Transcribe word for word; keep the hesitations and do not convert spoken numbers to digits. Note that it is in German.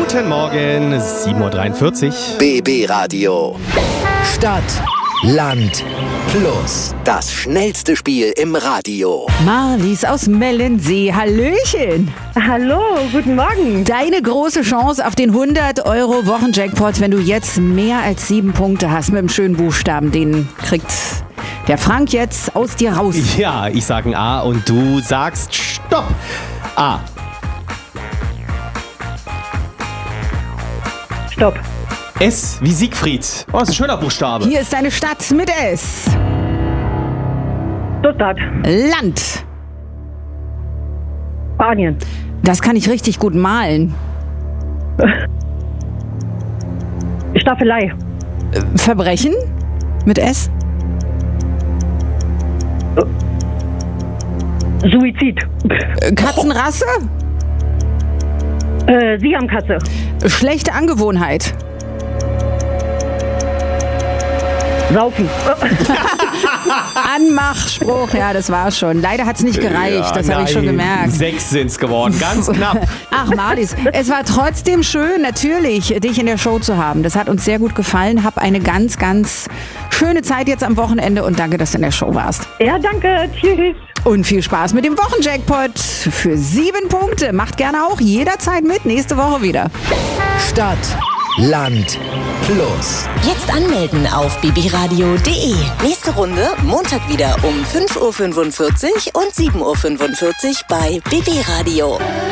Guten Morgen, sieben Uhr dreiundvierzig. B B Radio. Stadt, Land, Plus. Das schnellste Spiel im Radio. Marlies aus Mellensee, hallöchen. Hallo, guten Morgen. Deine große Chance auf den hundert Euro Wochenjackpot, wenn du jetzt mehr als sieben Punkte hast mit einem schönen Buchstaben. Den kriegt der Frank jetzt aus dir raus. Ja, ich sag ein A und du sagst Stopp. A. Stopp. S wie Siegfried. Oh, das ist ein schöner Buchstabe. Hier ist deine Stadt mit S. Stuttgart. Land. Spanien. Das kann ich richtig gut malen. Staffelei. Verbrechen mit S. Suizid. Katzenrasse. Äh, Siamkatze. Schlechte Angewohnheit. Saufen. Anmachspruch, ja, das war's schon. Leider hat's nicht gereicht, Ja, das habe ich schon nein, gemerkt. Sechs sind's geworden, ganz knapp. Ach, Marlies, es war trotzdem schön, natürlich, dich in der Show zu haben. Das hat uns sehr gut gefallen. Hab eine ganz, ganz schöne Zeit jetzt am Wochenende und danke, dass du in der Show warst. Ja, danke. Tschüss. Und viel Spaß mit dem Wochenjackpot für sieben Punkte. Macht gerne auch jederzeit mit, nächste Woche wieder. Stadt, Land, Plus. Jetzt anmelden auf b b radio punkt d e. Nächste Runde Montag wieder um fünf Uhr fünfundvierzig und sieben Uhr fünfundvierzig bei B B Radio.